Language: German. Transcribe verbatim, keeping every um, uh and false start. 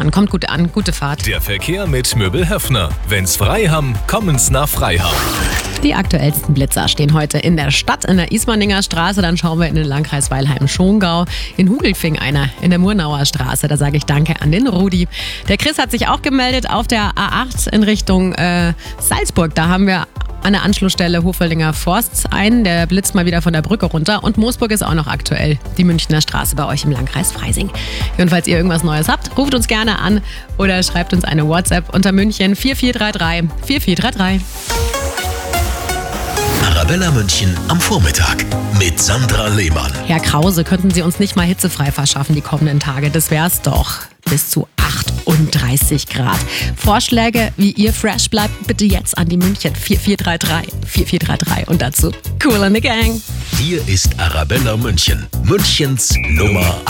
fahren. Kommt gut an, gute Fahrt. Der Verkehr mit Möbel Höffner. Wenn's frei haben, kommen's nach Freiham. Die aktuellsten Blitzer stehen heute in der Stadt, in der Ismaninger Straße. Dann schauen wir in den Landkreis Weilheim-Schongau. In Hugelfing einer, in der Murnauer Straße. Da sage ich Danke an den Rudi. Der Chris hat sich auch gemeldet auf der A acht in Richtung äh, Salzburg. Da haben wir an der Anschlussstelle Hofeldinger Forst ein. Der blitzt mal wieder von der Brücke runter. Und Moosburg ist auch noch aktuell. Die Münchner Straße bei euch im Landkreis Freising. Und falls ihr irgendwas Neues habt, ruft uns gerne an oder schreibt uns eine WhatsApp unter München vier vier drei drei vier vier drei drei. Arabella München am Vormittag mit Sandra Lehmann. Herr Krause, könnten Sie uns nicht mal hitzefrei verschaffen die kommenden Tage? Das wär's doch. Bis zu achtunddreißig Grad. Vorschläge, wie ihr fresh bleibt, bitte jetzt an die München vier vier drei drei vier vier drei drei und dazu Cool in the Gang. Hier ist Arabella München, Münchens Nummer